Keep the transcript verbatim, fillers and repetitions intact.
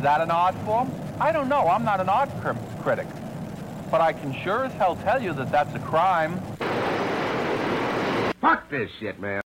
that an art form? I don't know. I'm not an art cr- critic. But I can sure as hell tell you that that's a crime. Fuck this shit, man.